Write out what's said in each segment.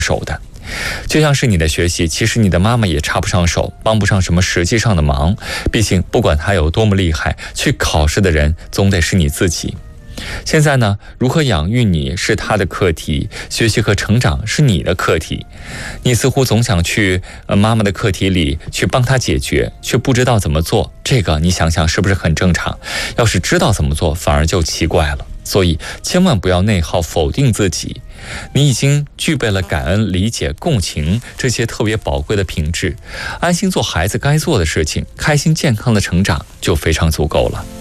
手的。就像是你的学习，其实你的妈妈也插不上手，帮不上什么实际上的忙。毕竟不管她有多么厉害，去考试的人总得是你自己。现在呢，如何养育你是她的课题，学习和成长是你的课题。你似乎总想去妈妈的课题里去帮她解决，却不知道怎么做。这个你想想是不是很正常？要是知道怎么做，反而就奇怪了。所以千万不要内耗否定自己，你已经具备了感恩、理解、共情这些特别宝贵的品质，安心做孩子该做的事情，开心健康的成长就非常足够了。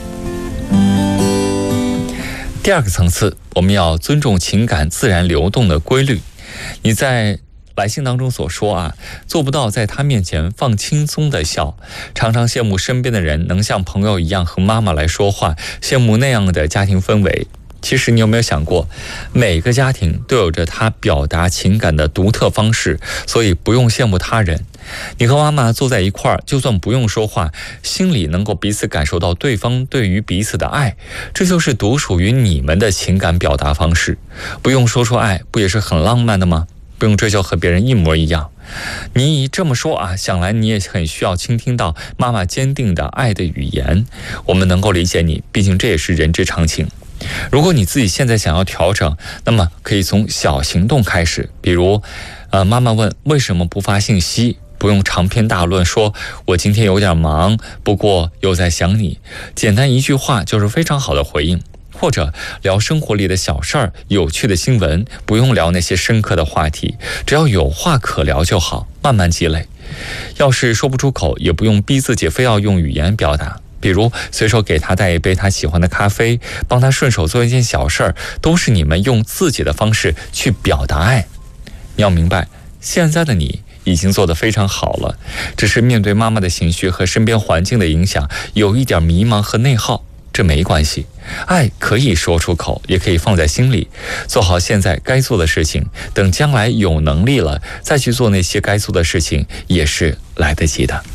第二个层次，我们要尊重情感自然流动的规律。你在来信当中所说做不到在他面前放轻松的笑，常常羡慕身边的人能像朋友一样和妈妈来说话，羡慕那样的家庭氛围。其实你有没有想过，每个家庭都有着他表达情感的独特方式，所以不用羡慕他人。你和妈妈坐在一块儿，就算不用说话，心里能够彼此感受到对方对于彼此的爱，这就是独属于你们的情感表达方式。不用说出爱，不也是很浪漫的吗？不用追求和别人一模一样。你这么说想来你也很需要倾听到妈妈坚定的爱的语言。我们能够理解你，毕竟这也是人之常情。如果你自己现在想要调整，那么可以从小行动开始。比如妈妈问为什么不发信息，不用长篇大论说我今天有点忙，不过又在想你，简单一句话就是非常好的回应。或者聊生活里的小事儿、有趣的新闻，不用聊那些深刻的话题，只要有话可聊就好，慢慢积累。要是说不出口，也不用逼自己非要用语言表达，比如随手给他带一杯他喜欢的咖啡，帮他顺手做一件小事儿，都是你们用自己的方式去表达爱。你要明白，现在的你已经做得非常好了，只是面对妈妈的情绪和身边环境的影响，有一点迷茫和内耗，这没关系。爱可以说出口，也可以放在心里，做好现在该做的事情，等将来有能力了再去做那些该做的事情，也是来得及的。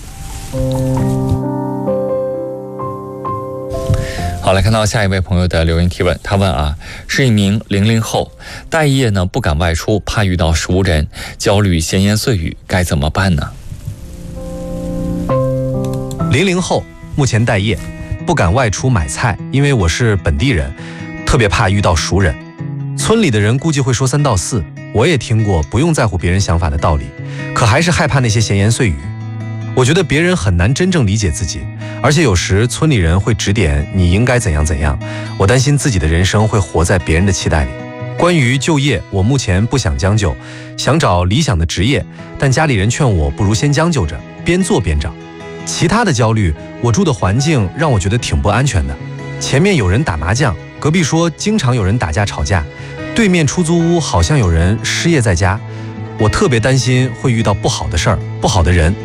好，来看到下一位朋友的留言提问，他问是一名00后，待业呢不敢外出，怕遇到熟人，焦虑闲言碎语，该怎么办呢 ？00后，目前待业，不敢外出买菜，因为我是本地人，特别怕遇到熟人。村里的人估计会说3道4，我也听过不用在乎别人想法的道理，可还是害怕那些闲言碎语。我觉得别人很难真正理解自己，而且有时村里人会指点你应该怎样怎样，我担心自己的人生会活在别人的期待里。关于就业，我目前不想将就，想找理想的职业，但家里人劝我不如先将就着，边做边找。其他的焦虑，我住的环境让我觉得挺不安全的。前面有人打麻将，隔壁说经常有人打架吵架，对面出租屋好像有人失业在家，我特别担心会遇到不好的事儿、不好的人。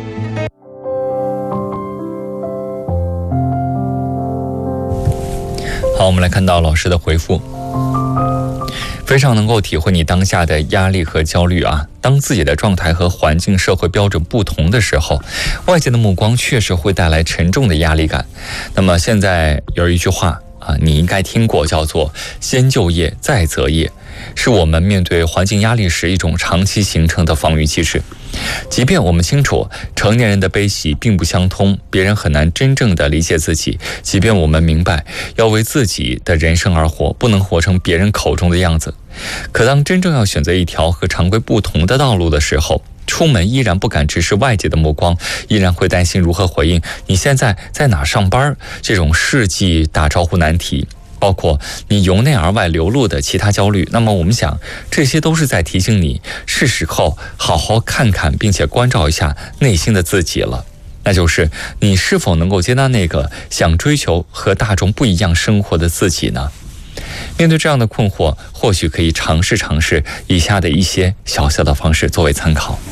好，我们来看到老师的回复，非常能够体会你当下的压力和焦虑当自己的状态和环境、社会标准不同的时候，外界的目光确实会带来沉重的压力感。那么现在有一句话你应该听过，叫做先就业再择业，是我们面对环境压力时一种长期形成的防御机制。即便我们清楚成年人的悲喜并不相通，别人很难真正的理解自己，即便我们明白要为自己的人生而活，不能活成别人口中的样子，可当真正要选择一条和常规不同的道路的时候，出门依然不敢直视外界的目光，依然会担心如何回应你现在在哪上班这种世纪打招呼难题，包括你由内而外流露的其他焦虑。那么我们想，这些都是在提醒你，是时候好好看看并且关照一下内心的自己了。那就是你是否能够接纳那个想追求和大众不一样生活的自己呢？面对这样的困惑，或许可以尝试以下的一些小小的方式作为参考。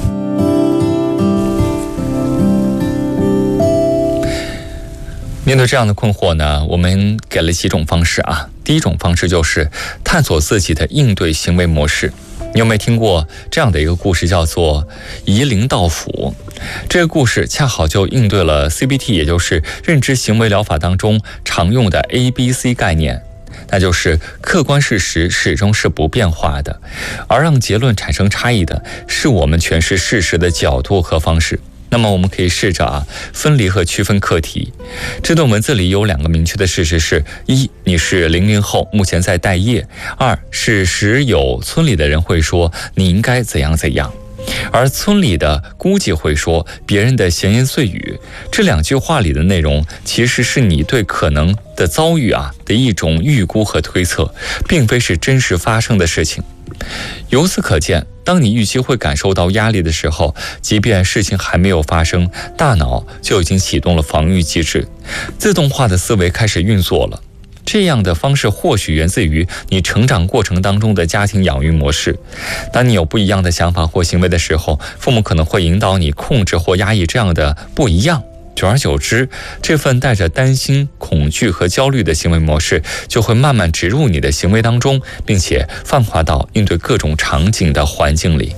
面对这样的困惑呢，我们给了几种方式第一种方式就是探索自己的应对行为模式。你有没有听过这样的一个故事，叫做夷陵道府？这个故事恰好就应对了 CBT， 也就是认知行为疗法当中常用的 ABC 概念。 那就是客观事实始终是不变化的，而让结论产生差异的是我们诠释事实的角度和方式。那么我们可以试着分离和区分课题。这段文字里有2个明确的事实是：一，你是00后，目前在待业；二是时有村里的人会说你应该怎样怎样，而村里的估计会说别人的闲言碎语。这2句话里的内容其实是你对可能的遭遇的一种预估和推测，并非是真实发生的事情。由此可见，当你预期会感受到压力的时候，即便事情还没有发生，大脑就已经启动了防御机制，自动化的思维开始运作了。这样的方式或许源自于你成长过程当中的家庭养育模式。当你有不一样的想法或行为的时候，父母可能会引导你控制或压抑这样的不一样。久而久之，这份带着担心、恐惧和焦虑的行为模式就会慢慢植入你的行为当中，并且泛化到应对各种场景的环境里。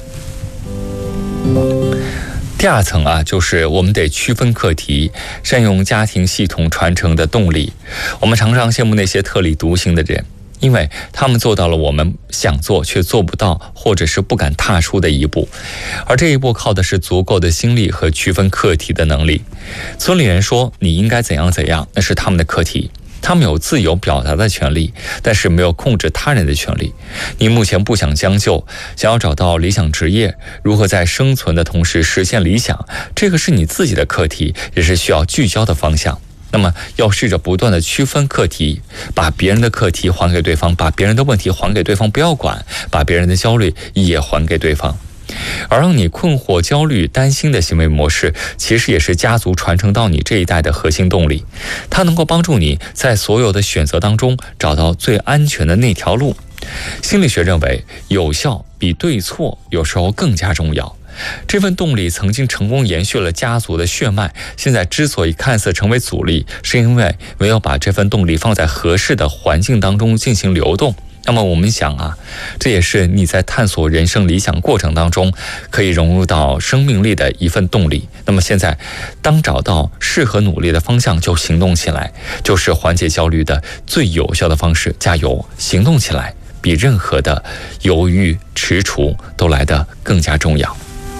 第2层就是我们得区分课题，善用家庭系统传承的动力。我们常常羡慕那些特立独行的人，因为他们做到了我们想做却做不到，或者是不敢踏出的一步，而这一步靠的是足够的心力和区分课题的能力。村里人说你应该怎样怎样，那是他们的课题，他们有自由表达的权利，但是没有控制他人的权利。你目前不想将就，想要找到理想职业，如何在生存的同时实现理想，这个是你自己的课题，也是需要聚焦的方向。那么要试着不断的区分课题，把别人的课题还给对方，把别人的问题还给对方，不要管，把别人的焦虑也还给对方。而让你困惑、焦虑、担心的行为模式，其实也是家族传承到你这一代的核心动力。它能够帮助你在所有的选择当中找到最安全的那条路。心理学认为，有效比对错有时候更加重要。这份动力曾经成功延续了家族的血脉，现在之所以看似成为阻力，是因为没有把这份动力放在合适的环境当中进行流动。那么我们想这也是你在探索人生理想过程当中可以融入到生命力的一份动力。那么现在当找到适合努力的方向，就行动起来，就是缓解焦虑的最有效的方式。加油，行动起来，比任何的犹豫踟蹰都来得更加重要。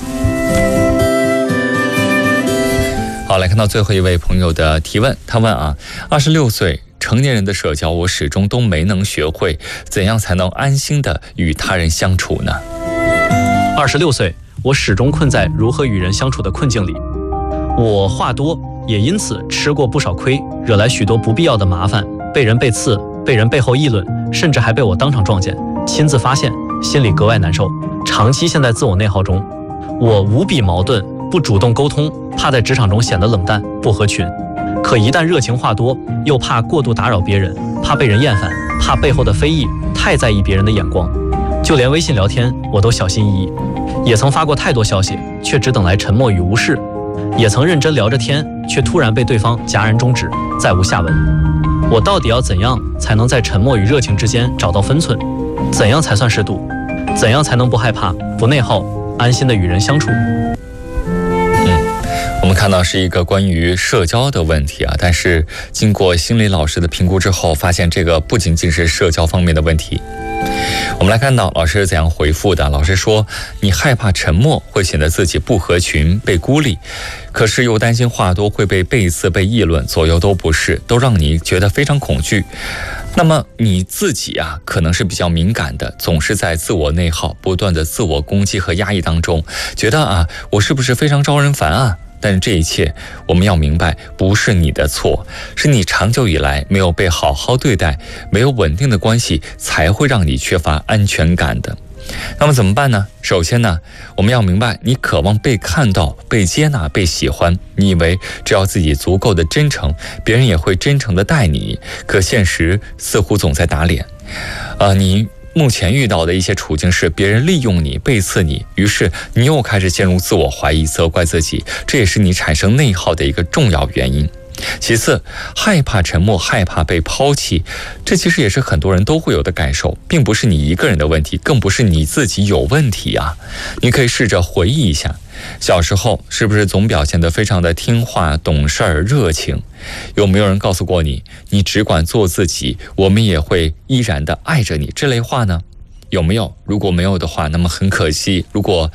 好，来看到最后一位朋友的提问，他问26岁成年人的社交我始终都没能学会，怎样才能安心的与他人相处呢 ？26岁，我始终困在如何与人相处的困境里。我话多，也因此吃过不少亏，惹来许多不必要的麻烦，被人背刺，被人背后议论，甚至还被我当场撞见，亲自发现，心里格外难受，长期陷在自我内耗中。我无比矛盾，不主动沟通，怕在职场中显得冷淡不合群，可一旦热情话多，又怕过度打扰别人，怕被人厌烦，怕背后的非议，太在意别人的眼光，就连微信聊天我都小心翼翼，也曾发过太多消息，却只等来沉默与无视，也曾认真聊着天，却突然被对方戛然终止，再无下文。我到底要怎样才能在沉默与热情之间找到分寸？怎样才算适度？怎样才能不害怕、不内耗，安心的与人相处？ 我们看到是一个关于社交的问题但是经过心理老师的评估之后，发现这个不仅仅是社交方面的问题。我们来看到老师是怎样回复的。老师说，你害怕沉默会显得自己不合群、被孤立，可是又担心话多会被背刺、被议论，左右都不是，都让你觉得非常恐惧。那么你自己可能是比较敏感的，总是在自我内耗、不断的自我攻击和压抑当中，觉得我是不是非常招人烦但是这一切我们要明白，不是你的错，是你长久以来没有被好好对待，没有稳定的关系，才会让你缺乏安全感的。那么怎么办呢？首先呢，我们要明白，你渴望被看到、被接纳、被喜欢，你以为只要自己足够的真诚，别人也会真诚的待你，可现实似乎总在打脸。你目前遇到的一些处境是别人利用你、背刺你，于是你又开始陷入自我怀疑、责怪自己，这也是你产生内耗的一个重要原因。其次，害怕沉默，害怕被抛弃，这其实也是很多人都会有的感受，并不是你一个人的问题，更不是你自己有问题你可以试着回忆一下，小时候是不是总表现得非常的听话、懂事儿、热情？ 有没有人告诉过你，你只管做自己，我们也会依然的爱着你这类话呢？有没有？如果没有的话，那么很可惜。如果